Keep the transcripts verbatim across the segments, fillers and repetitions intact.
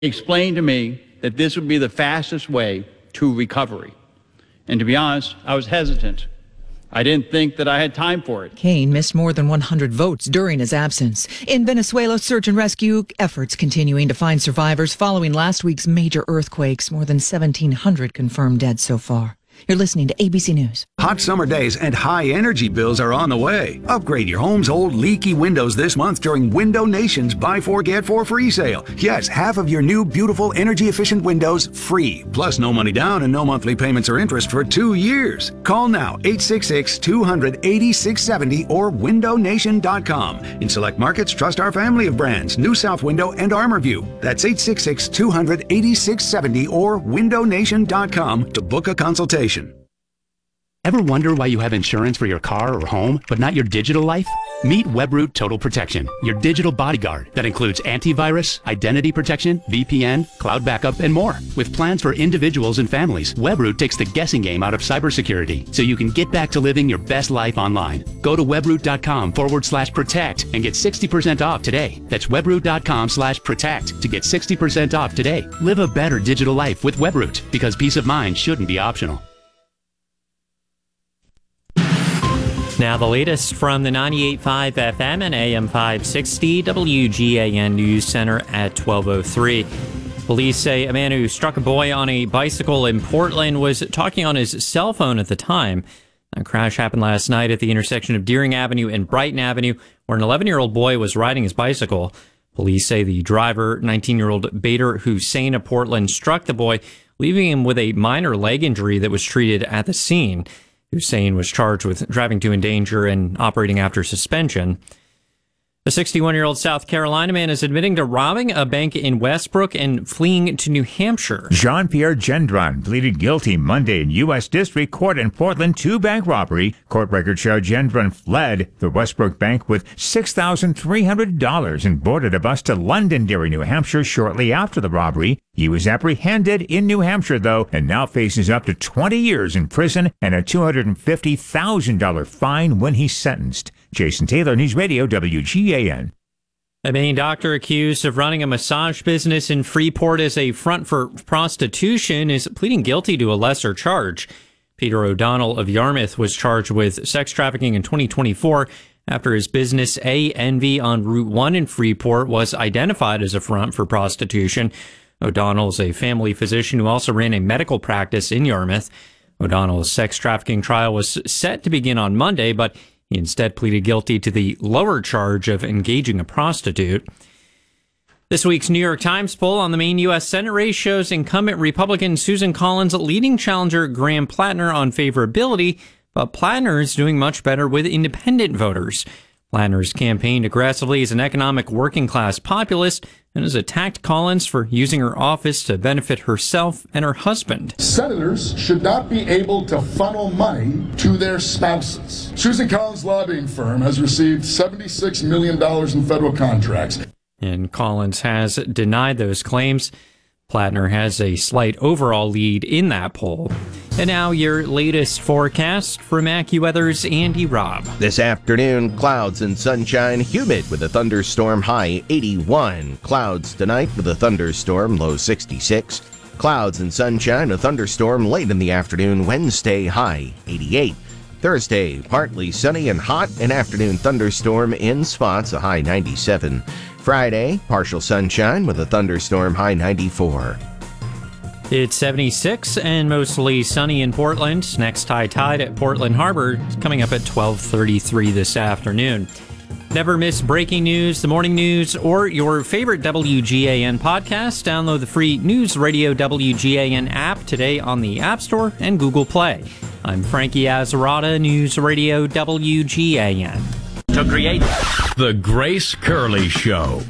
He explained to me that this would be the fastest way to recovery. And to be honest, I was hesitant. I didn't think that I had time for it. Kane missed more than one hundred votes during his absence. In Venezuela, search and rescue efforts continuing to find survivors following last week's major earthquakes. More than seventeen hundred confirmed dead so far. You're listening to A B C News. Hot summer days and high energy bills are on the way. Upgrade your home's old leaky windows this month during Window Nation's Buy Four Get Four free sale. Yes, half of your new beautiful energy efficient windows free. Plus no money down and no monthly payments or interest for two years. Call now eight six six, two hundred, eighty-six seventy or window nation dot com. In select markets, trust our family of brands, New South Window and ArmorView. That's eight six six, two hundred, eighty-six seventy or window nation dot com to book a consultation. Ever wonder why you have insurance for your car or home, but not your digital life? Meet Webroot Total Protection, your digital bodyguard that includes antivirus, identity protection, V P N, cloud backup, and more. With plans for individuals and families, Webroot takes the guessing game out of cybersecurity so you can get back to living your best life online. Go to webroot.com forward slash protect and get sixty percent off today. That's webroot.com slash protect to get sixty percent off today. Live a better digital life with Webroot, because peace of mind shouldn't be optional. Now the latest from the ninety-eight point five F M and A M five sixty W G A N News Center at twelve oh three. Police say a man who struck a boy on a bicycle in Portland was talking on his cell phone at the time. A crash happened last night at the intersection of Deering Avenue and Brighton Avenue, where an eleven-year-old boy was riding his bicycle. Police say the driver, nineteen-year-old Bader Hussein of Portland, struck the boy, leaving him with a minor leg injury that was treated at the scene. Hussein was charged with driving to endanger and operating after suspension. A sixty-one-year-old South Carolina man is admitting to robbing a bank in Westbrook and fleeing to New Hampshire. Jean-Pierre Gendron pleaded guilty Monday in U S District Court in Portland to bank robbery. Court records show Gendron fled the Westbrook Bank with six thousand three hundred dollars and boarded a bus to Londonderry, New Hampshire shortly after the robbery. He was apprehended in New Hampshire, though, and now faces up to twenty years in prison and a two hundred fifty thousand dollars fine when he's sentenced. Jason Taylor, News Radio, W G A N. A Maine doctor accused of running a massage business in Freeport as a front for prostitution is pleading guilty to a lesser charge. Peter O'Donnell of Yarmouth was charged with sex trafficking in twenty twenty-four after his business A Envy on Route one in Freeport was identified as a front for prostitution. O'Donnell is a family physician who also ran a medical practice in Yarmouth. O'Donnell's sex trafficking trial was set to begin on Monday, but he instead pleaded guilty to the lower charge of engaging a prostitute. This week's New York Times poll on the Maine U S Senate race shows incumbent Republican Susan Collins leading challenger Graham Plattner on favorability, but Plattner is doing much better with independent voters. Plattner's campaigned aggressively as an economic working-class populist and has attacked Collins for using her office to benefit herself and her husband. Senators should not be able to funnel money to their spouses. Susan Collins' lobbying firm has received seventy-six million dollars in federal contracts. And Collins has denied those claims. Plattner has a slight overall lead in that poll. And now your latest forecast from AccuWeather's Andy Robb. This afternoon, clouds and sunshine, humid with a thunderstorm, high eighty-one. Clouds tonight with a thunderstorm, low sixty-six. Clouds and sunshine, a thunderstorm late in the afternoon, Wednesday, high eighty-eight. Thursday, partly sunny and hot, an afternoon thunderstorm in spots, a high ninety-seven. Friday, partial sunshine with a thunderstorm, high ninety-four. It's seventy-six and mostly sunny in Portland. Next high tide at Portland Harbor is coming up at twelve thirty-three this afternoon. Never miss breaking news, the morning news, or your favorite W G A N podcast. Download the free News Radio W G A N app today on the App Store and Google Play. I'm Frankie Azzarata, News Radio W G A N. To create The Grace Curley Show.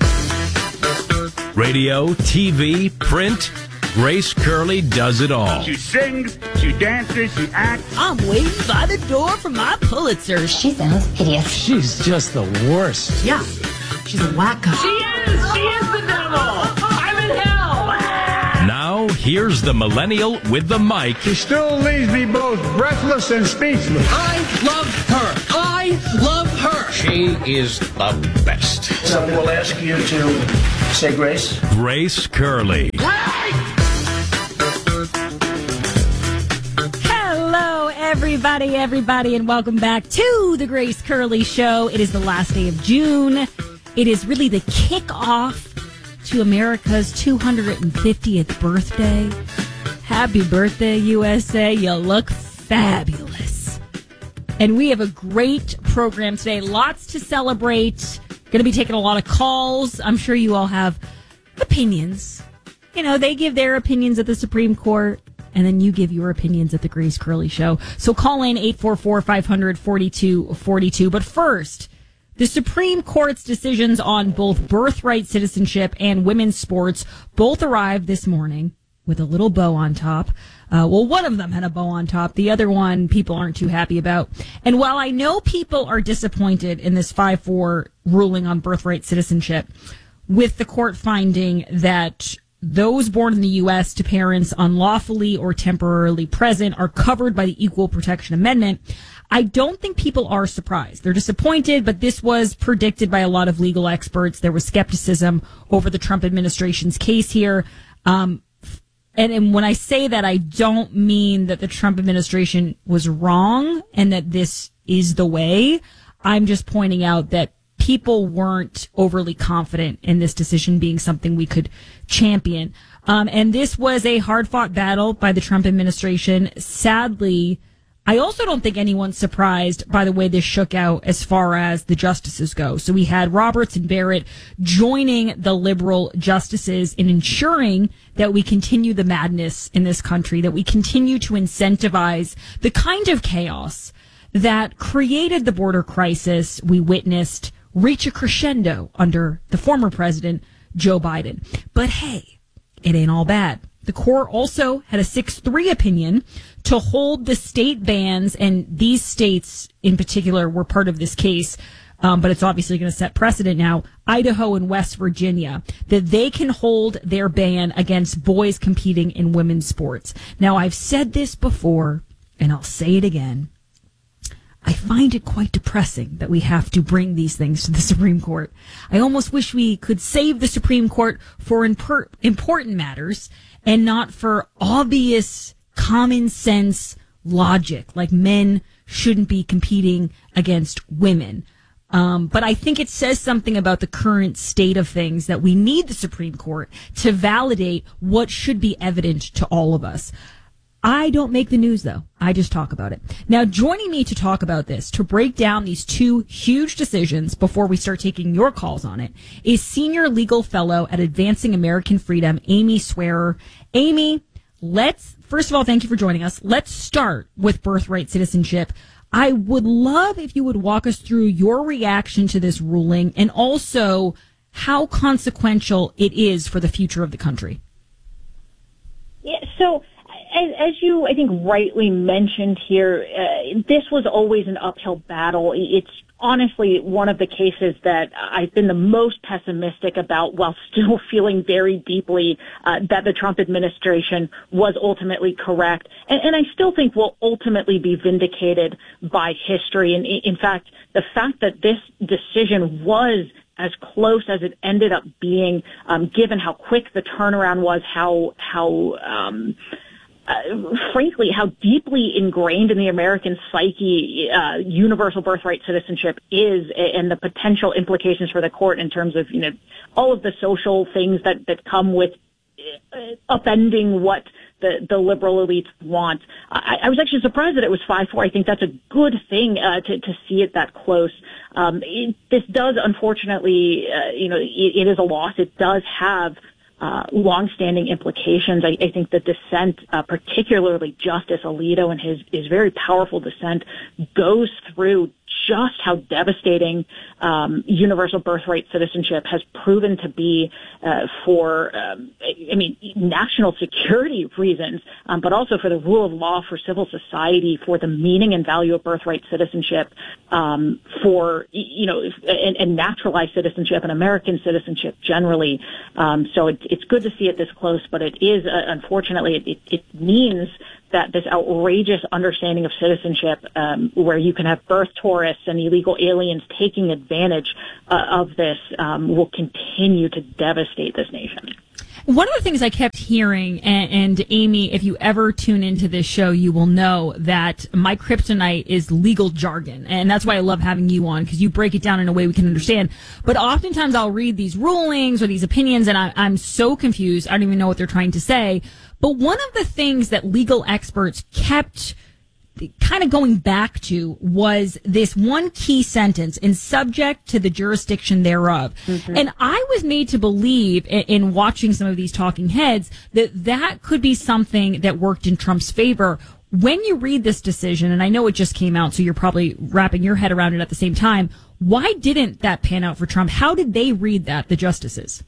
Radio, T V, print, Grace Curley does it all. She sings, she dances, she acts. I'm waiting by the door for my Pulitzer. She sounds hideous. She's just the worst. Yeah, she's a wacko. She is! She is the devil! I'm in hell! Now, here's the millennial with the mic. She still leaves me both breathless and speechless. I love her. I love her. She is the best. Somebody will ask you to Say grace. Grace Curley. Hello, everybody, everybody, and welcome back to the Grace Curley Show. It is the last day of June. It is really the kickoff to America's two hundred fiftieth birthday. Happy birthday, U S A. You look fabulous. And we have a great program today. Lots to celebrate. Going to be taking a lot of calls. I'm sure you all have opinions. You know, they give their opinions at the Supreme Court, and then you give your opinions at the Grace Curley Show. So call in eight four four, five hundred, forty-two forty-two. But first, the Supreme Court's decisions on both birthright citizenship and women's sports both arrived this morning with a little bow on top. Uh, well, one of them had a bow on top. The other one, people aren't too happy about. And while I know people are disappointed in this five four ruling on birthright citizenship, with the court finding that those born in the U S to parents unlawfully or temporarily present are covered by the Equal Protection Amendment, I don't think people are surprised. They're disappointed, but this was predicted by a lot of legal experts. There was skepticism over the Trump administration's case here. Um, And, and when I say that, I don't mean that the Trump administration was wrong and that this is the way. I'm just pointing out that people weren't overly confident in this decision being something we could champion. Um, and this was a hard-fought battle by the Trump administration. Sadly, I also don't think anyone's surprised by the way this shook out as far as the justices go. So we had Roberts and Barrett joining the liberal justices in ensuring that we continue the madness in this country, that we continue to incentivize the kind of chaos that created the border crisis we witnessed reach a crescendo under the former president, Joe Biden. But hey, it ain't all bad. The court also had a six three opinion to hold the state bans, and these states in particular were part of this case, um, but it's obviously going to set precedent now, Idaho and West Virginia, that they can hold their ban against boys competing in women's sports. Now, I've said this before, and I'll say it again. I find it quite depressing that we have to bring these things to the Supreme Court. I almost wish we could save the Supreme Court for imper- important matters and not for obvious common sense logic, like men shouldn't be competing against women. Um, but I think it says something about the current state of things that we need the Supreme Court to validate what should be evident to all of us. I don't make the news, though. I just talk about it. Now, joining me to talk about this, to break down these two huge decisions before we start taking your calls on it, is senior legal fellow at Advancing American Freedom, Amy Swearer. Amy, let's, first of all, thank you for joining us. Let's start with birthright citizenship. I would love if you would walk us through your reaction to this ruling and also how consequential it is for the future of the country. Yeah, so As, as you, I think, rightly mentioned here, uh, this was always an uphill battle. It's honestly one of the cases that I've been the most pessimistic about while still feeling very deeply uh, that the Trump administration was ultimately correct. And, and I still think will ultimately be vindicated by history. And in fact, the fact that this decision was as close as it ended up being, um, given how quick the turnaround was, how, how, um, Uh, frankly, how deeply ingrained in the American psyche uh, universal birthright citizenship is, and the potential implications for the court in terms of, you know, all of the social things that, that come with uh, upending what the, the liberal elites want. I, I was actually surprised that it was five four. I think that's a good thing uh, to, to see it that close. Um, it, this does, unfortunately, uh, you know, it, it is a loss. It does have Uh, long-standing implications. I, I think the dissent, uh, particularly Justice Alito and his, his very powerful dissent, goes through just how devastating um, universal birthright citizenship has proven to be uh, for, um, I mean, national security reasons, um, but also for the rule of law, for civil society, for the meaning and value of birthright citizenship, um, for, you know, and, and naturalized citizenship and American citizenship generally. Um, so it, it's good to see it this close, but it is, uh, unfortunately, it, it, it means that this outrageous understanding of citizenship, um, where you can have birth tourists and illegal aliens taking advantage uh, of this, um, will continue to devastate this nation. One of the things I kept hearing, and, and Amy, if you ever tune into this show, you will know that my kryptonite is legal jargon. And that's why I love having you on, because you break it down in a way we can understand. But oftentimes I'll read these rulings or these opinions, and I, I'm so confused. I don't even know what they're trying to say. But one of the things that legal experts kept kind of going back to was this one key sentence, in subject to the jurisdiction thereof. Mm-hmm. And I was made to believe in, in watching some of these talking heads that that could be something that worked in Trump's favor. When you read this decision, and I know it just came out, so you're probably wrapping your head around it at the same time, why didn't that pan out for Trump? How did they read that, the justices?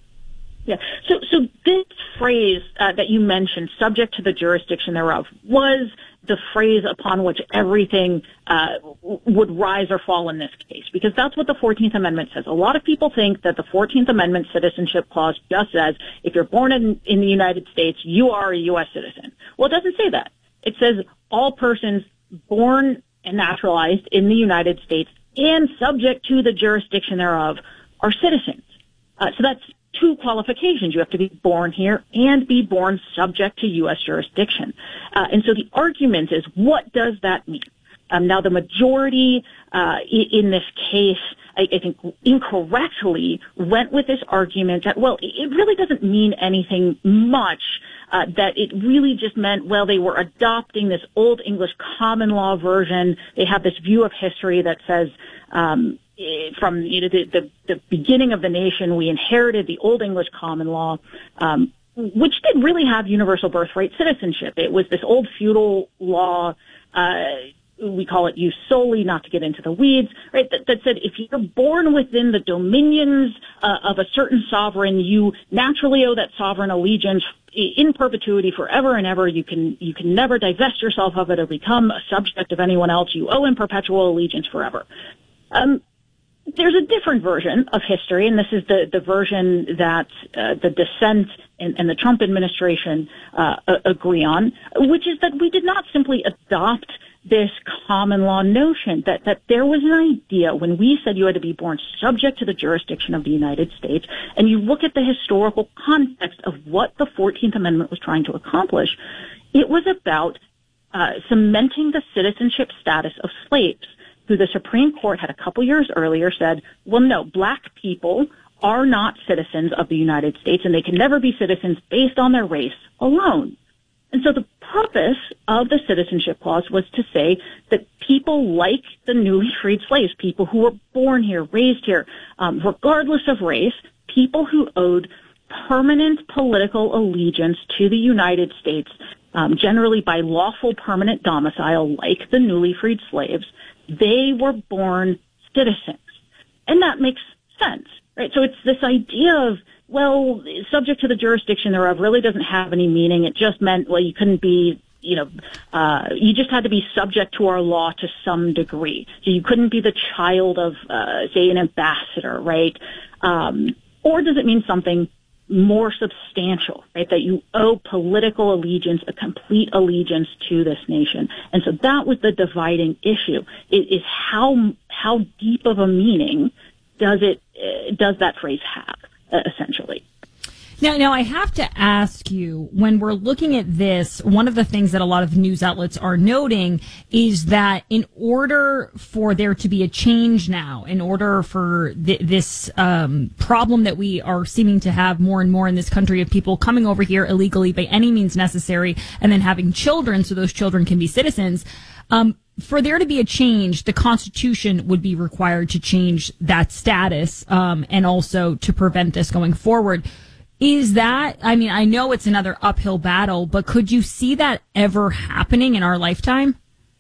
Yeah. So, so this phrase uh, that you mentioned, subject to the jurisdiction thereof, was the phrase upon which everything uh, would rise or fall in this case, because that's what the fourteenth Amendment says. A lot of people think that the fourteenth Amendment Citizenship Clause just says if you're born in, in the United States, you are a U S citizen. Well, it doesn't say that. It says all persons born and naturalized in the United States and subject to the jurisdiction thereof are citizens. Uh, so that's two qualifications. You have to be born here and be born subject to U S jurisdiction. Uh, and so the argument is, what does that mean? Um, now, the majority uh, in this case, I, I think, incorrectly went with this argument that, well, it really doesn't mean anything much, uh, that it really just meant, well, they were adopting this old English common law version. They have this view of history that says, um, from you know, the, the, the beginning of the nation, we inherited the Old English common law, um, which did really have universal birthright citizenship. It was this old feudal law, uh, we call it jus soli, not to get into the weeds, right, that, that said if you're born within the dominions uh, of a certain sovereign, you naturally owe that sovereign allegiance in perpetuity forever and ever. You can you can never divest yourself of it or become a subject of anyone else. You owe him perpetual allegiance forever. Um, There's a different version of history, and this is the, the version that uh, the dissent and, and the Trump administration uh, agree on, which is that we did not simply adopt this common law notion, that, that there was an idea when we said you had to be born subject to the jurisdiction of the United States, and you look at the historical context of what the fourteenth Amendment was trying to accomplish, it was about uh, cementing the citizenship status of slaves, who the Supreme Court had a couple years earlier said, well, no, black people are not citizens of the United States, and they can never be citizens based on their race alone. And so the purpose of the Citizenship Clause was to say that people like the newly freed slaves, people who were born here, raised here, um, regardless of race, people who owed permanent political allegiance to the United States, um, generally by lawful permanent domicile, like the newly freed slaves, they were born citizens. And that makes sense, right? So it's this idea of, well, subject to the jurisdiction thereof really doesn't have any meaning. It just meant, well, you couldn't be, you know, uh, you just had to be subject to our law to some degree. So you couldn't be the child of, uh, say, an ambassador, right? Um, or does it mean something more substantial, right? That you owe political allegiance, a complete allegiance to this nation. And so that was the dividing issue, it is how, how deep of a meaning does it, uh, does that phrase have, uh, essentially. Now, now I have to ask you, when we're looking at this, one of the things that a lot of news outlets are noting is that in order for there to be a change now, in order for th- this um, problem that we are seeming to have more and more in this country of people coming over here illegally by any means necessary and then having children so those children can be citizens, um, for there to be a change, the Constitution would be required to change that status um, and also to prevent this going forward. Is that, I mean, I know it's another uphill battle, but could you see that ever happening in our lifetime?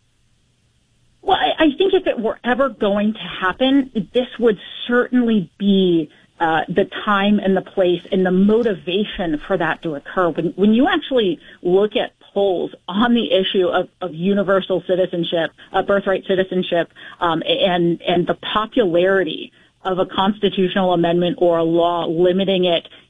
Well, I, I think if it were ever going to happen, this would certainly be uh, the time and the place and the motivation for that to occur. When, when you actually look at polls on the issue of, of universal citizenship, uh, birthright citizenship, um, and, and the popularity of a constitutional amendment or a law limiting it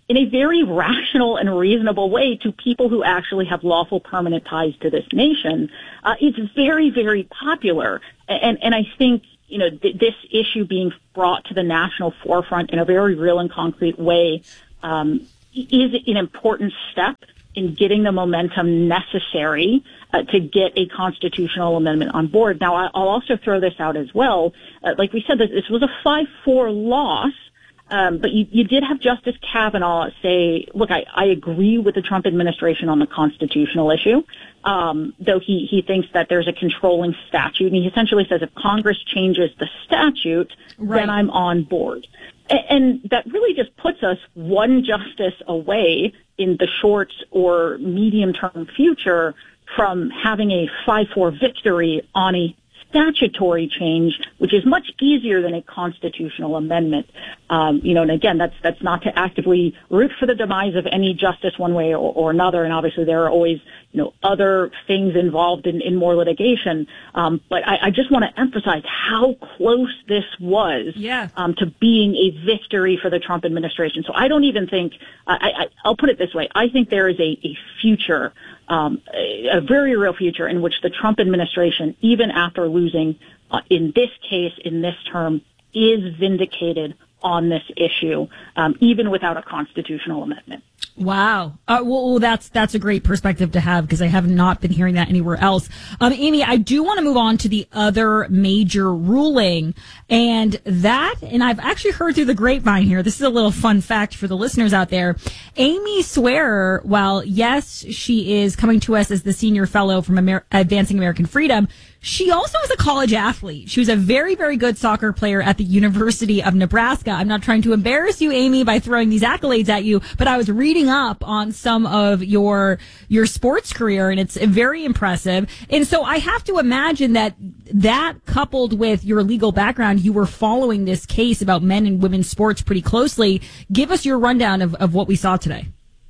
in a very rational and reasonable way to people who actually have lawful permanent ties to this nation. Uh, it's very, very popular. And, and I think, you know, th- this issue being brought to the national forefront in a very real and concrete way um, is an important step in getting the momentum necessary uh, to get a constitutional amendment on board. Now, I'll also throw this out as well. Uh, like we said, this was a five four loss. Um, but you, you did have Justice Kavanaugh say, look, I, I agree with the Trump administration on the constitutional issue, um, though he, he thinks that there's a controlling statute. And he essentially says if Congress changes the statute, right, then I'm on board. And, and that really just puts us one justice away in the short or medium-term future from having a five four victory on a statutory change, which is much easier than a constitutional amendment. Um, you know, and again, that's that's not to actively root for the demise of any justice one way or, or another. And obviously, there are always, you know, other things involved in, in more litigation. Um, but I, I just want to emphasize how close this was yeah. um, to being a victory for the Trump administration. So I don't even think I, I, I'll put it this way: I think there is a, a future. Um, a, a very real future in which the Trump administration, even after losing uh, in this case, in this term, is vindicated on this issue, um, even without a constitutional amendment. Wow. Uh, well, well, that's that's a great perspective to have because I have not been hearing that anywhere else. Um, Amy, I do want to move on to the other major ruling, and that, and I've actually heard through the grapevine here, this is a little fun fact for the listeners out there. Amy Swearer, while yes, she is coming to us as the senior fellow from Amer- Advancing American Freedom, she also was a college athlete. She was a very, very good soccer player at the University of Nebraska. I'm not trying to embarrass you, Amy, by throwing these accolades at you, but I was reading up on some of your your sports career, and it's very impressive. And so I have to imagine that that coupled with your legal background, you were following this case about men and women's sports pretty closely. Give us your rundown of, of what we saw today.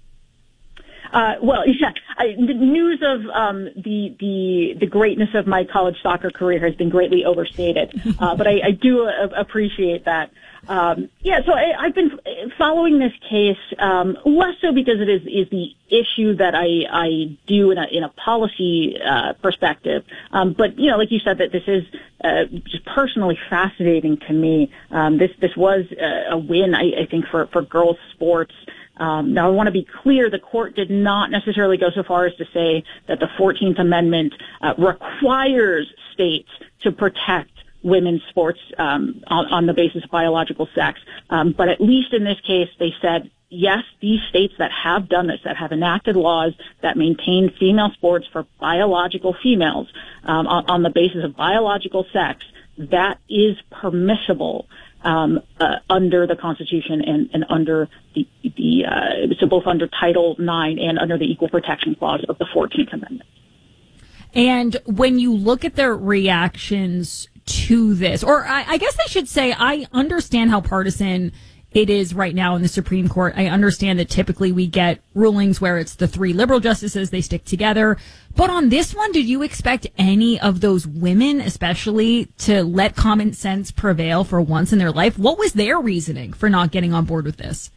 Uh, well, yeah, I, the news of um, the the the greatness of my college soccer career has been greatly overstated, uh, but I, I do uh, appreciate that. Um, yeah, so I, I've been following this case um, less so because it is is the issue that I I do in a in a policy uh, perspective, um, but you know, like you said, that this is uh, just personally fascinating to me. Um, this this was a, a win, I, I think, for for girls' sports. Um, now, I want to be clear, the court did not necessarily go so far as to say that the fourteenth Amendment uh, requires states to protect women's sports um, on, on the basis of biological sex. Um, but at least in this case, they said, yes, these states that have done this, that have enacted laws that maintain female sports for biological females um, on, on the basis of biological sex, that is permissible. Um, uh, under the Constitution and, and under the, the uh, so both under Title nine and under the Equal Protection Clause of the fourteenth Amendment. And when you look at their reactions to this, or I, I guess I should say, I understand how partisan it is right now in the Supreme Court. I understand that typically we get rulings where it's the three liberal justices, they stick together. But on this one, did you expect any of those women, especially, to let common sense prevail for once in their life? What was their reasoning for not getting on board with this?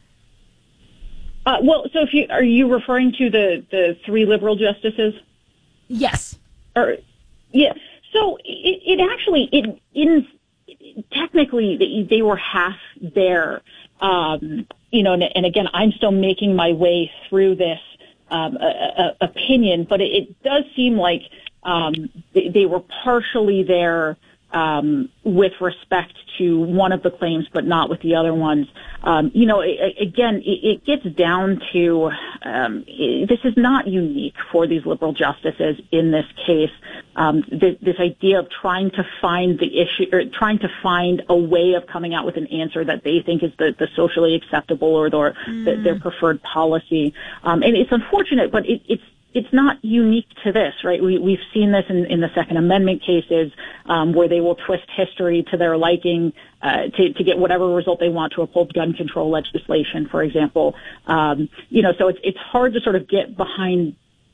Uh, well, so if you are you referring to the, the three liberal justices? Yes. Or yeah. So it, it actually it in technically they, they were half there. Um, you know, and, and again, I'm still making my way through this um, a, a, opinion, but it, it does seem like um, they, they were partially there um, with respect to one of the claims, but not with the other ones. Um, you know, it, again, it, it gets down to um, it, this is not unique for these liberal justices in this case. Um, this, this idea of trying to find the issue, or trying to find a way of coming out with an answer that they think is the, the socially acceptable or the, mm. the, their preferred policy. Um, and it's unfortunate, but it, it's It's not unique to this, right? We, we've seen this in, in the Second Amendment cases um, where they will twist history to their liking uh, to, to get whatever result they want to uphold gun control legislation, for example. Um, you know, so it's it's hard to sort of get behind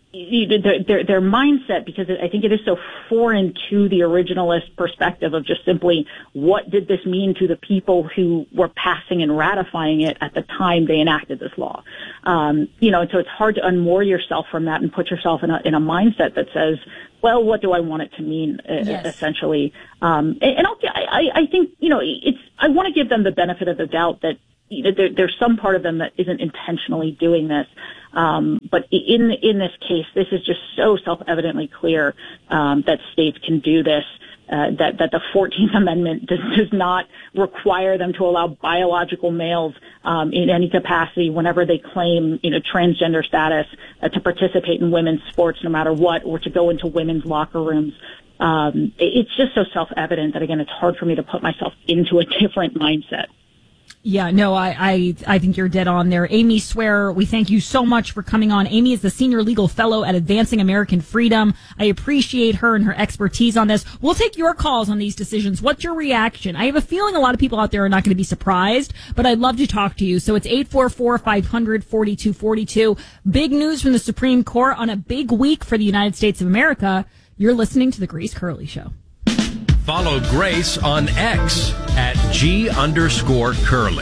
their, their, their mindset, because I think it is so foreign to the originalist perspective of just simply what did this mean to the people who were passing and ratifying it at the time they enacted this law. Um, you know, and so it's hard to unmoor yourself from that and put yourself in a, in a mindset that says, well, what do I want it to mean, yes. essentially? Um, and and I'll, I, I think, you know, it's, I want to give them the benefit of the doubt that, you know, there, there's some part of them that isn't intentionally doing this. Um, but in, in this case, this is just so self-evidently clear, um, that states can do this, uh, that, that the fourteenth Amendment does, does not require them to allow biological males, um, in any capacity whenever they claim, you know, transgender status, uh, to participate in women's sports no matter what, or to go into women's locker rooms. Um, it's just so self-evident that, again, it's hard for me to put myself into a different mindset. Yeah, no, I, I I think you're dead on there. Amy Swearer, we thank you so much for coming on. Amy is the Senior Legal Fellow at Advancing American Freedom. I appreciate her and her expertise on this. We'll take your calls on these decisions. What's your reaction? I have a feeling a lot of people out there are not going to be surprised, but I'd love to talk to you. So it's eight four four, five hundred, forty-two forty-two. Big news from the Supreme Court on a big week for the United States of America. You're listening to The Grace Curley Show. Follow Grace on X at G underscore Curly.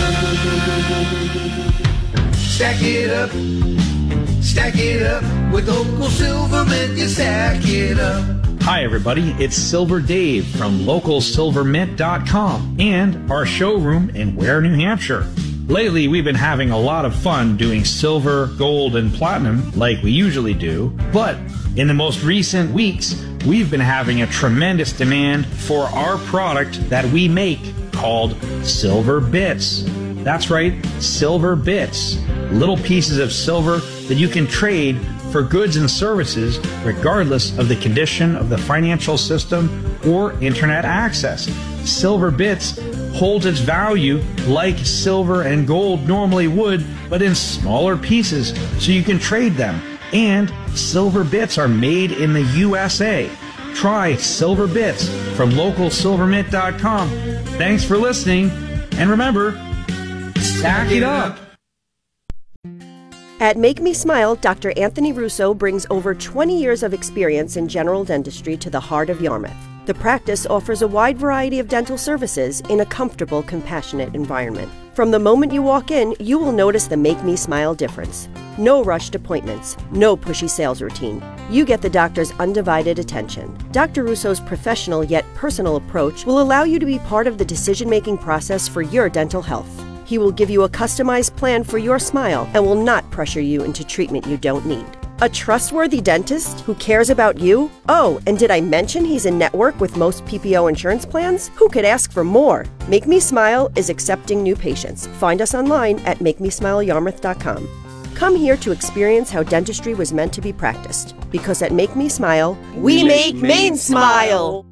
Stack it up, stack it up, with Local Silvermint, you stack it up. Hi everybody, it's Silver Dave from local silver mint dot com and our showroom in Ware, New Hampshire. Lately, we've been having a lot of fun doing silver, gold, and platinum like we usually do, but in the most recent weeks, we've been having a tremendous demand for our product that we make called Silver Bits. That's right, Silver Bits. Little pieces of silver that you can trade for goods and services regardless of the condition of the financial system or internet access. Silver Bits holds its value like silver and gold normally would, but in smaller pieces so you can trade them. And Silver Bits are made in the U S A. Try Silver Bits from local silver mint dot com. Thanks for listening, and remember, stack it up. At Make Me Smile, Doctor Anthony Russo brings over twenty years of experience in general dentistry to the heart of Yarmouth. The practice offers a wide variety of dental services in a comfortable, compassionate environment. From the moment you walk in, you will notice the Make Me Smile difference. No rushed appointments, no pushy sales routine. You get the doctor's undivided attention. Doctor Russo's professional yet personal approach will allow you to be part of the decision-making process for your dental health. He will give you a customized plan for your smile and will not pressure you into treatment you don't need. A trustworthy dentist who cares about you? Oh, and did I mention he's in network with most P P O insurance plans? Who could ask for more? Make Me Smile is accepting new patients. Find us online at make me smile yarmouth dot com. Come here to experience how dentistry was meant to be practiced. Because at Make Me Smile, we, we make Maine smile!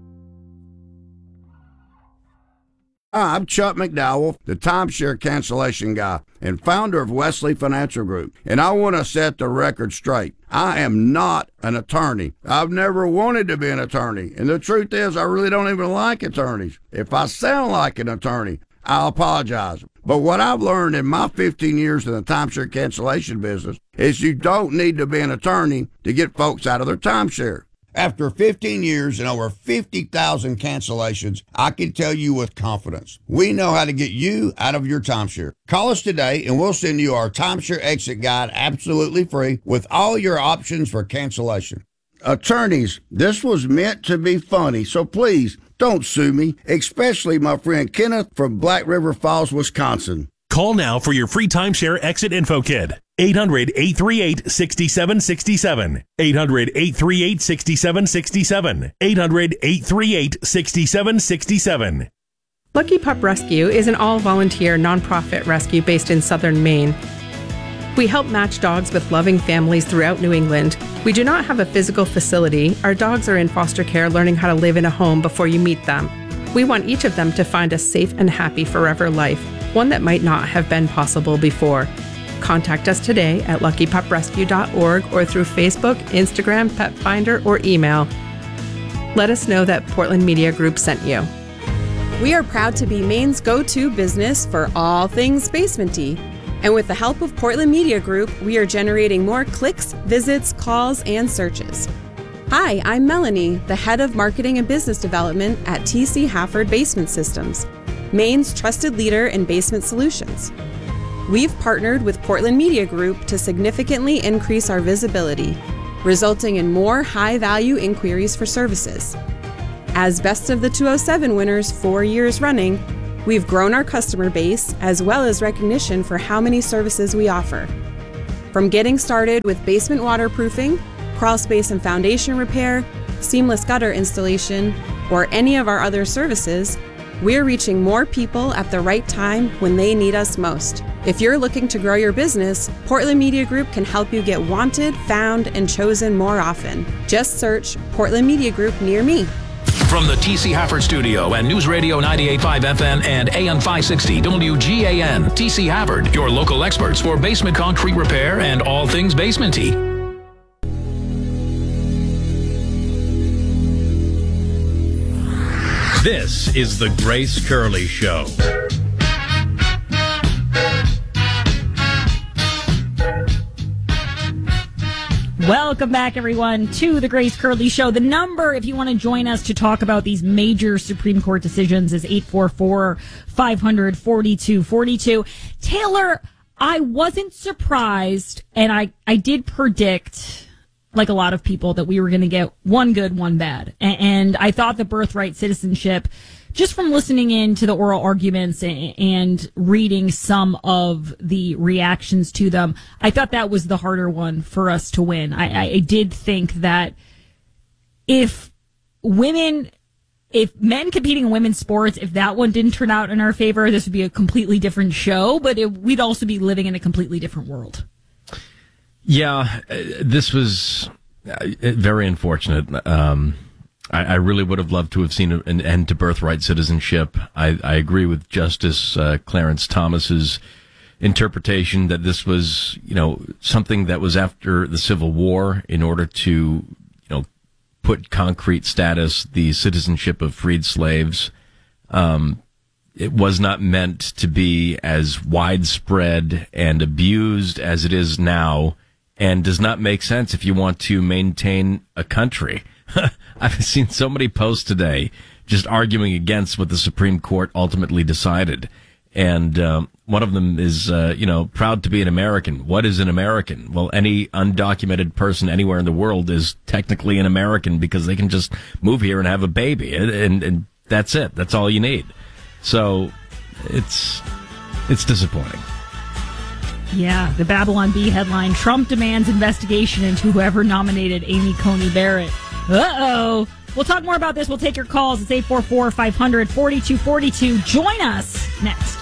Hi, I'm Chuck McDowell, the timeshare cancellation guy and founder of Wesley Financial Group, and I want to set the record straight. I am not an attorney. I've never wanted to be an attorney, and the truth is I really don't even like attorneys. If I sound like an attorney, I'll apologize. But what I've learned in my fifteen years in the timeshare cancellation business is you don't need to be an attorney to get folks out of their timeshare. After fifteen years and over fifty thousand cancellations, I can tell you with confidence, we know how to get you out of your timeshare. Call us today and we'll send you our timeshare exit guide absolutely free with all your options for cancellation. Attorneys, this was meant to be funny, so please don't sue me, especially my friend Kenneth from Black River Falls, Wisconsin. Call now for your free timeshare exit info kit. eight hundred, eight three eight, six seven six seven. eight hundred, eight three eight, six seven six seven. eight hundred, eight three eight, six seven six seven. Lucky Pup Rescue is an all-volunteer nonprofit rescue based in southern Maine. We help match dogs with loving families throughout New England. We do not have a physical facility. Our dogs are in foster care learning how to live in a home before you meet them. We want each of them to find a safe and happy forever life, one that might not have been possible before. Contact us today at lucky pup rescue dot org or through Facebook, Instagram, Pet Finder, or email. Let us know that Portland Media Group sent you. We are proud to be Maine's go-to business for all things basementy. And with the help of Portland Media Group, we are generating more clicks, visits, calls, and searches. Hi, I'm Melanie, the head of marketing and business development at T C Hafford Basement Systems, Maine's trusted leader in basement solutions. We've partnered with Portland Media Group to significantly increase our visibility, resulting in more high-value inquiries for services. As Best of the two oh seven winners four years running, we've grown our customer base as well as recognition for how many services we offer. From getting started with basement waterproofing, crawl space and foundation repair, seamless gutter installation, or any of our other services, we're reaching more people at the right time when they need us most. If you're looking to grow your business, Portland Media Group can help you get wanted, found, and chosen more often. Just search Portland Media Group near me. From the T C Hafford Studio and News Radio ninety-eight point five F M and A M five sixty W G A N, T C Hafford, your local experts for basement concrete repair and all things basementy. This is the Grace Curley Show. Welcome back, everyone, to the Grace Curley Show. The number, if you want to join us to talk about these major Supreme Court decisions, is eight four four, five hundred, forty-two forty-two. Taylor, I wasn't surprised, and I, I did predict, like a lot of people, that we were going to get one good, one bad. And, and I thought the birthright citizenship, just from listening in to the oral arguments and, and reading some of the reactions to them, I thought that was the harder one for us to win. I, I did think that if women, if men competing in women's sports, if that one didn't turn out in our favor, this would be a completely different show, but it, we'd also be living in a completely different world. Yeah, this was very unfortunate. Um, I, I really would have loved to have seen an end to birthright citizenship. I, I agree with Justice uh, Clarence Thomas's interpretation that this was, you know, something that was after the Civil War in order to, you know, put concrete status the citizenship of freed slaves. Um, it was not meant to be as widespread and abused as it is now, and does not make sense if you want to maintain a country. I've seen so many posts today just arguing against what the Supreme Court ultimately decided. And um, one of them is, uh, you know, proud to be an American. What is an American? Well, any undocumented person anywhere in the world is technically an American because they can just move here and have a baby. And, and, and that's it. That's all you need. So it's it's disappointing. Yeah, the Babylon Bee headline, Trump demands investigation into whoever nominated Amy Coney Barrett. Uh-oh. We'll talk more about this. We'll take your calls. It's eight four four, five hundred, forty-two forty-two. Join us next.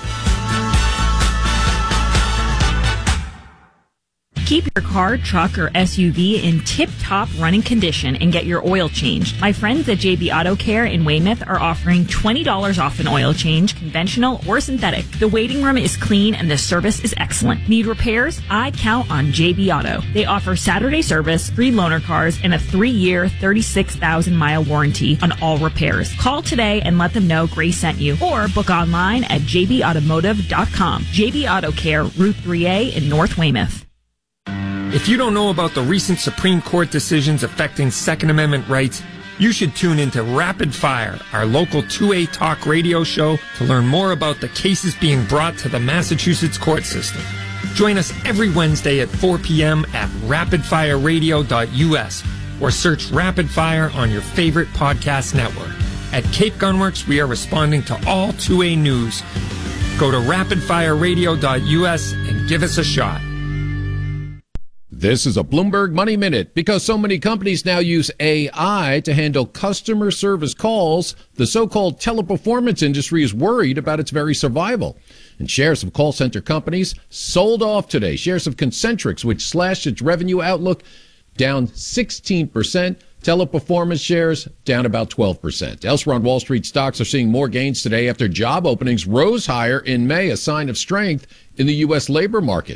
Keep your car, truck, or S U V in tip-top running condition and get your oil changed. My friends at J B Auto Care in Weymouth are offering twenty dollars off an oil change, conventional or synthetic. The waiting room is clean and the service is excellent. Need repairs? I count on J B Auto. They offer Saturday service, free loaner cars, and a three-year, thirty-six thousand mile warranty on all repairs. Call today and let them know Grace sent you, or book online at j b automotive dot com. J B Auto Care, Route three A in North Weymouth. If you don't know about the recent Supreme Court decisions affecting Second Amendment rights, you should tune into Rapid Fire, our local two A talk radio show, to learn more about the cases being brought to the Massachusetts court system. Join us every Wednesday at four p.m. at rapid fire radio dot u s or search Rapid Fire on your favorite podcast network. At Cape Gunworks, we are responding to all two A news. Go to rapid fire radio dot u s and give us a shot. This is a Bloomberg Money Minute. Because so many companies now use A I to handle customer service calls, the so-called teleperformance industry is worried about its very survival. And shares of call center companies sold off today. Shares of Concentrix, which slashed its revenue outlook, down sixteen percent. Teleperformance shares down about twelve percent. Elsewhere on Wall Street, stocks are seeing more gains today after job openings rose higher in May, a sign of strength in the U S labor market.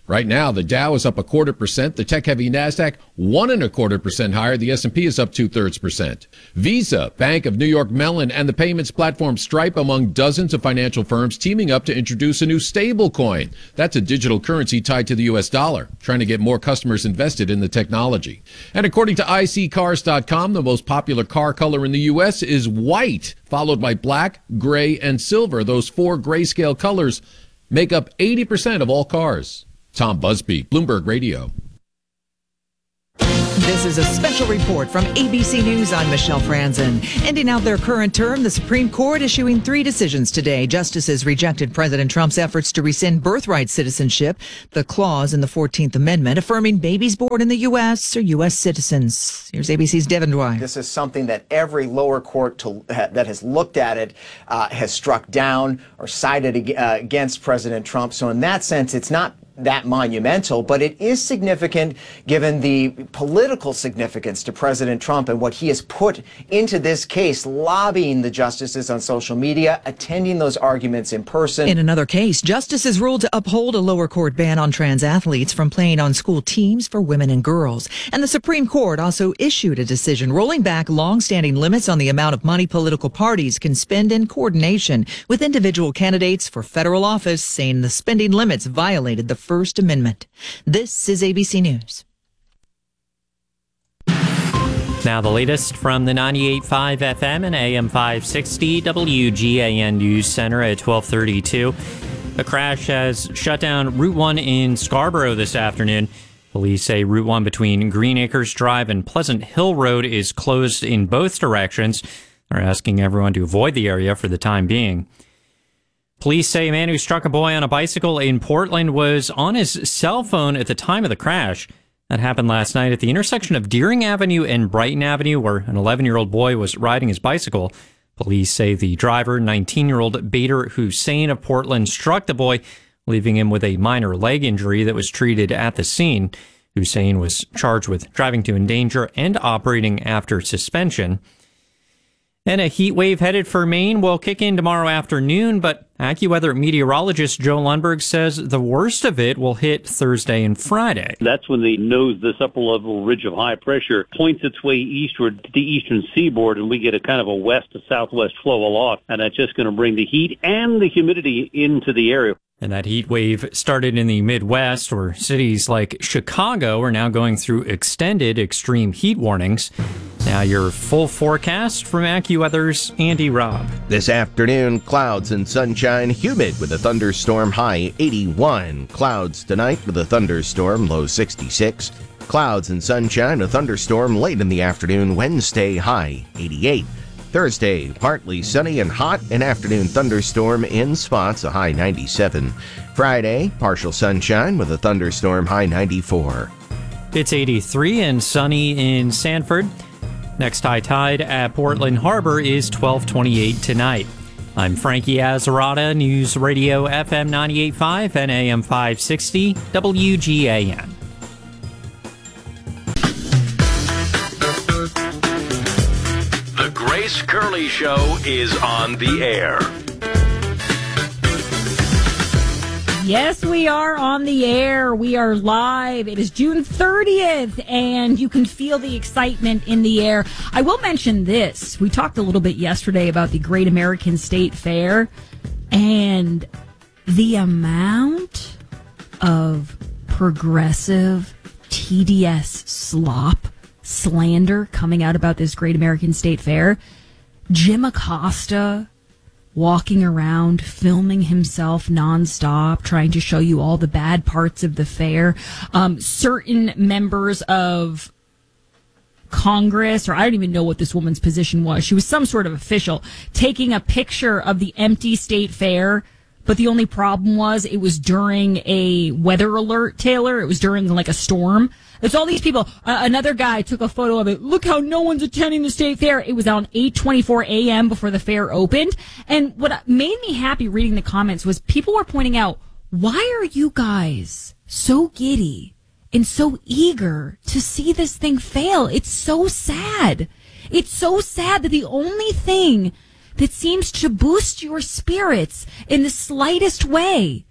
Right now, the Dow is up a quarter percent. The tech-heavy NASDAQ, one and a quarter percent higher. The S and P is up two-thirds percent. Visa, Bank of New York Mellon, and the payments platform Stripe among dozens of financial firms teaming up to introduce a new stable coin. That's a digital currency tied to the U S dollar, trying to get more customers invested in the technology. And according to I C cars dot com, the most popular car color in the U S is white, followed by black, gray, and silver. Those four grayscale colors make up eighty percent of all cars. Tom Busby, Bloomberg Radio. This is a special report from A B C News. I'm Michelle Franzen. Ending out their current term, the Supreme Court issuing three decisions today. Justices rejected President Trump's efforts to rescind birthright citizenship, the clause in the fourteenth Amendment affirming babies born in the U S are U S citizens. Here's A B C's Devin Dwyer. This is something that every lower court to, uh, that has looked at it uh, has struck down or sided uh, against President Trump. So in that sense, it's not that monumental, but it is significant given the political significance to President Trump and what he has put into this case, lobbying the justices on social media, attending those arguments in person. In another case, justices ruled to uphold a lower court ban on trans athletes from playing on school teams for women and girls. And the Supreme Court also issued a decision rolling back long-standing limits on the amount of money political parties can spend in coordination with individual candidates for federal office, saying the spending limits violated the First Amendment. This is A B C News. Now the latest from the ninety-eight point five F M and A M five sixty W G A N News Center at twelve thirty-two. A crash has shut down Route one in Scarborough this afternoon. Police say Route one between Green Acres Drive and Pleasant Hill Road is closed in both directions. They're asking everyone to avoid the area for the time being. Police say a man who struck a boy on a bicycle in Portland was on his cell phone at the time of the crash. That happened last night at the intersection of Deering Avenue and Brighton Avenue, where an eleven-year-old boy was riding his bicycle. Police say the driver, nineteen-year-old Bader Hussein of Portland, struck the boy, leaving him with a minor leg injury that was treated at the scene. Hussein was charged with driving to endanger and operating after suspension. And a heat wave headed for Maine will kick in tomorrow afternoon, but AccuWeather meteorologist Joe Lundberg says the worst of it will hit Thursday and Friday. That's when the nose, this upper level ridge of high pressure, points its way eastward to the eastern seaboard, and we get a kind of a west to southwest flow aloft, and that's just going to bring the heat and the humidity into the area. And that heat wave started in the Midwest, where cities like Chicago are now going through extended extreme heat warnings. Now your full forecast from AccuWeather's Andy Robb. This afternoon, clouds and sunshine, humid with a thunderstorm, high eighty-one. Clouds tonight with a thunderstorm, low sixty-six. Clouds and sunshine, a thunderstorm late in the afternoon, Wednesday, high eighty-eight. Thursday, partly sunny and hot, an afternoon thunderstorm in spots, a high ninety-seven. Friday, partial sunshine with a thunderstorm, high ninety-four. It's eighty-three and sunny in Sanford. Next high tide at Portland Harbor is twelve twenty-eight tonight. I'm Frankie Azzarata, News Radio F M ninety-eight point five and A M five sixty W G A N. The Grace Curley Show is on the air. Yes, we are on the air. We are live. It is June thirtieth, and you can feel the excitement in the air. I will mention this. We talked a little bit yesterday about the Great American State Fair, and the amount of progressive T D S slop, slander coming out about this Great American State Fair. Jim Acosta walking around, filming himself nonstop, trying to show you all the bad parts of the fair. Um, certain members of Congress, or I don't even know what this woman's position was. She was some sort of official, taking a picture of the empty state fair. But the only problem was it was during a weather alert, Taylor. It was during like a storm. It's all these people. Uh, another guy took a photo of it. Look how no one's attending the state fair. It was on eight twenty-four a.m. before the fair opened. And what made me happy reading the comments was people were pointing out, why are you guys so giddy and so eager to see this thing fail? It's so sad. It's so sad that the only thing that seems to boost your spirits in the slightest way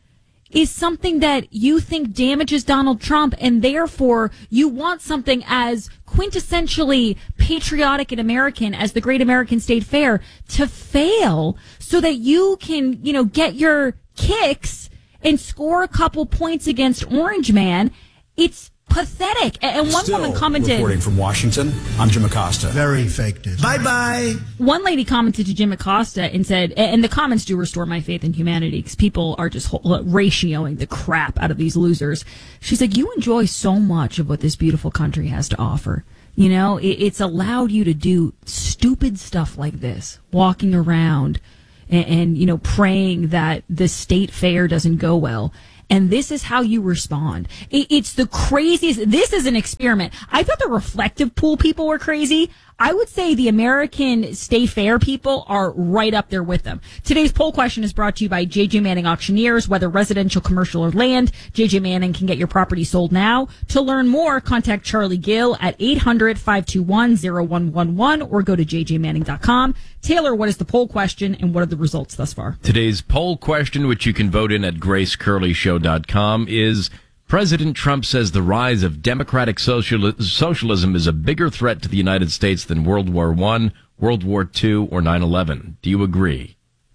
is something that you think damages Donald Trump, and therefore you want something as quintessentially patriotic and American as the Great American State Fair to fail so that you can, you know, get your kicks and score a couple points against Orange Man. It's pathetic. And one Still woman commented... Reporting from Washington, I'm Jim Acosta. Very fake news. Bye-bye. One lady commented to Jim Acosta and said, and the comments do restore my faith in humanity because people are just ratioing the crap out of these losers. She's like, you enjoy so much of what this beautiful country has to offer. You know, it, it's allowed you to do stupid stuff like this, walking around and, and, you know, praying that the state fair doesn't go well. And this is how you respond. It, it's the craziest. This is an experiment. I thought the reflective pool people were crazy. I would say the American State Fair people are right up there with them. Today's poll question is brought to you by J J Manning Auctioneers. Whether residential, commercial, or land, J J Manning can get your property sold now. To learn more, contact Charlie Gill at eight hundred, five two one, oh one one one or go to j j manning dot com. Taylor, what is the poll question and what are the results thus far? Today's poll question, which you can vote in at grace curley show dot com, is President Trump says the rise of democratic sociali- socialism is a bigger threat to the United States than World War One, World War Two, or nine eleven. Do you agree?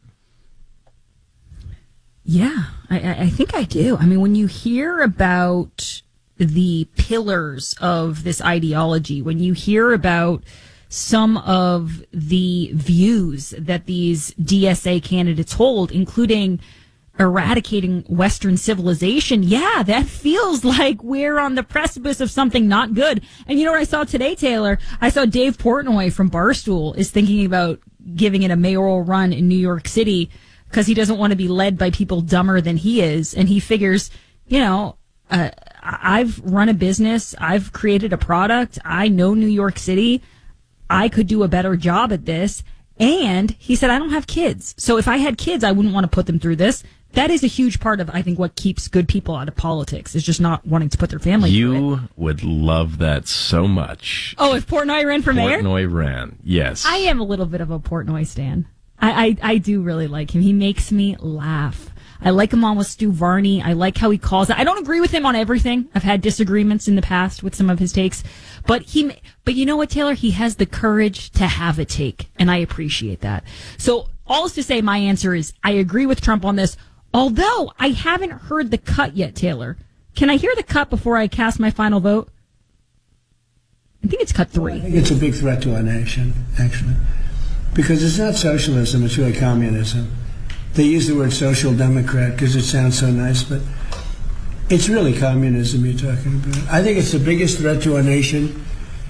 Yeah, I, I think I do. I mean, when you hear about the pillars of this ideology, when you hear about some of the views that these D S A candidates hold, including eradicating Western civilization, yeah, that feels like we're on the precipice of something not good. And you know what I saw today, Taylor? I saw Dave Portnoy from Barstool is thinking about giving it a mayoral run in New York City because he doesn't want to be led by people dumber than he is. And he figures, you know, uh, I've run a business. I've created a product. I know New York City. I could do a better job at this. And he said, I don't have kids. So if I had kids, I wouldn't want to put them through this. That is a huge part of, I think, what keeps good people out of politics is just not wanting to put their family through it. You would love that so much. Oh, if Portnoy ran for mayor? Portnoy ran, yes. I am a little bit of a Portnoy stan. I, I, I do really like him. He makes me laugh. I like him on with Stu Varney. I like how he calls it. I don't agree with him on everything. I've had disagreements in the past with some of his takes. But he, but you know what, Taylor? He has the courage to have a take, and I appreciate that. So all is to say, my answer is I agree with Trump on this. Although I haven't heard the cut yet, Taylor. Can I hear the cut before I cast my final vote? I think it's cut three. I think it's a big threat to our nation, actually. Because it's not socialism, it's really communism. They use the word social democrat because it sounds so nice, but it's really communism you're talking about. I think it's the biggest threat to our nation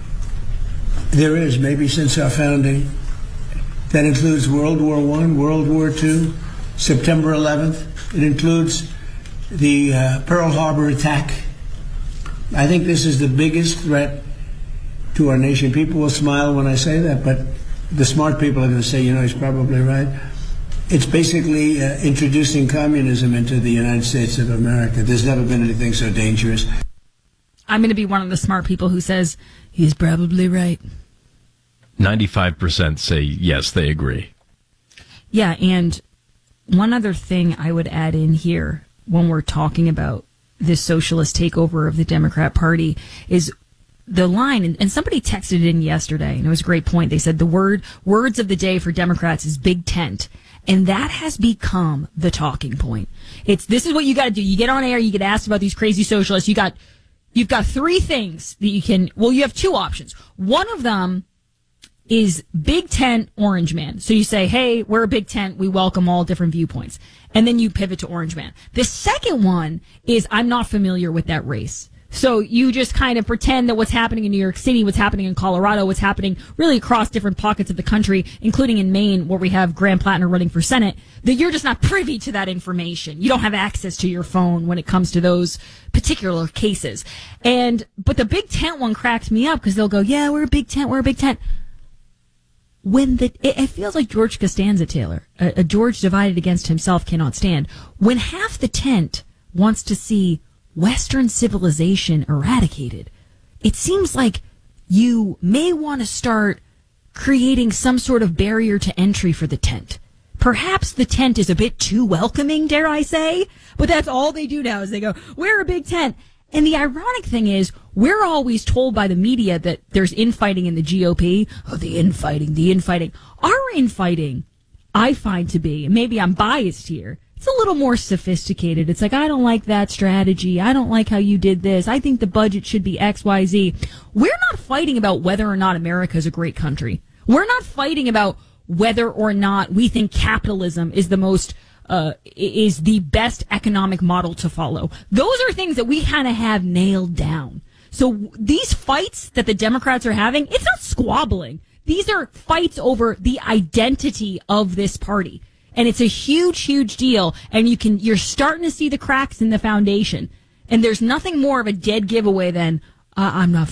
there is, maybe since our founding. That includes World War One, World War Two, September eleventh. It includes the uh, Pearl Harbor attack. I think this is the biggest threat to our nation. People will smile when I say that, but the smart people are going to say, you know, he's probably right. It's basically uh, introducing communism into the United States of America. There's never been anything so dangerous. I'm going to be one of the smart people who says, he's probably right. ninety-five percent say yes, they agree. Yeah, and one other thing I would add in here when we're talking about this socialist takeover of the Democrat Party is the line, and, and somebody texted in yesterday, and it was a great point. They said the word words of the day for Democrats is big tent. And that has become the talking point. It's this is what you got to do. You get on air, you get asked about these crazy socialists. You got you've got three things that you can. Well, you have two options. One of them is big tent Orange Man. So you say, hey, we're a big tent. We welcome all different viewpoints. And then you pivot to Orange Man. The second one is I'm not familiar with that race. So you just kind of pretend that what's happening in New York City, what's happening in Colorado, what's happening really across different pockets of the country, including in Maine, where we have Graham Plattner running for Senate, that you're just not privy to that information. You don't have access to your phone when it comes to those particular cases. And, but the big tent one cracked me up because they'll go, yeah, we're a big tent, we're a big tent. When the, it, it feels like George Costanza, Taylor, a, a George divided against himself cannot stand. When half the tent wants to see Western civilization eradicated, it seems like you may want to start creating some sort of barrier to entry for the tent. perhaps the tent is a bit too welcoming, dare I say, but that's all they do now is they go, we're a big tent. And the ironic thing is, we're always told by the media that there's infighting in the G O P. Oh, the infighting, the infighting. Our infighting, I find to be, and maybe I'm biased here, it's a little more sophisticated. It's like, I don't like that strategy. I don't like how you did this. I think the budget should be X, Y, Z. We're not fighting about whether or not America is a great country. We're not fighting about whether or not we think capitalism is the most Uh, is the best economic model to follow. Those are things that we kind of have nailed down. So these fights that the Democrats are having, it's not squabbling. These are fights over the identity of this party. And it's a huge, huge deal. And you can, you're starting to see the cracks in the foundation. And there's nothing more of a dead giveaway than, uh, I'm not